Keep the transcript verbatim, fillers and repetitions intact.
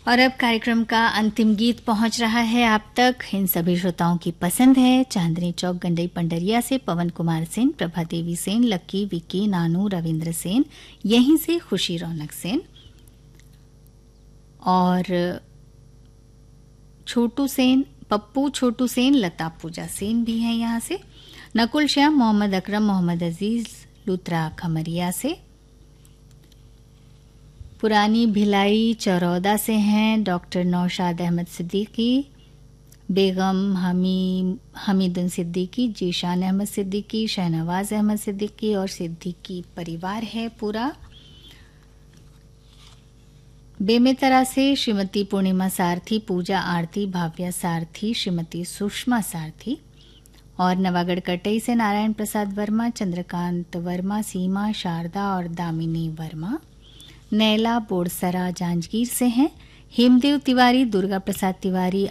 और अब कार्यक्रम का अंतिम गीत पहुंच रहा है आप तक। इन सभी श्रोताओं की पसंद है। चांदनी चौक गंडई पंडरिया से पवन कुमार सेन, प्रभा देवी सेन, लक्की, विक्की, नानू, रविंद्र सेन, यहीं से खुशी रौनक सेन और छोटू सेन, पप्पू छोटू सेन, लता पूजा सेन भी हैं यहाँ से। नकुल श्याम, मोहम्मद अकरम, मोहम्मद अजीज लुत्रा खमरिया से। पुरानी भिलाई चरौदा से हैं डॉक्टर नौशाद अहमद सिद्दीकी, बेगम हमी हमीदुन सिद्दीकी, जीशान अहमद सिद्दीकी, शहनवाज अहमद सिद्दीकी और सिद्दीकी परिवार है पूरा। बेमेतरा से श्रीमती पूर्णिमा सारथी, पूजा आरती, भाव्या सारथी, श्रीमती सुषमा सारथी और नवागढ़ कटई से नारायण प्रसाद वर्मा, चंद्रकांत वर्मा, सीमा, शारदा और दामिनी वर्मा। नैला बोड़सरा जांजगीर से हैं हेमदेव तिवारी, दुर्गा प्रसाद तिवारी,